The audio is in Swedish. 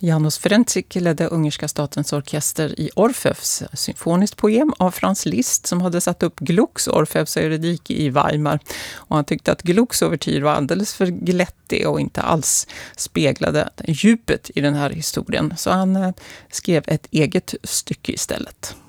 János Ferenczig ledde ungerska statens orkester i Orfeus symfoniskt poem av Franz Liszt som hade satt upp Glucks Orfeus Eurydike i Weimar. Och han tyckte att Glucks overtyr var alldeles för glättig och inte alls speglade djupet i den här historien. Så han skrev ett eget stycke istället.